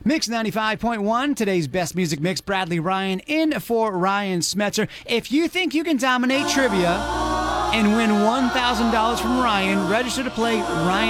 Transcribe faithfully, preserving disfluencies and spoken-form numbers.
Mix ninety-five point one, today's best music mix. Bradley Ryan in for Ryan Smetzer. If you think you can dominate trivia and win one thousand dollars from Ryan, register to play Ryan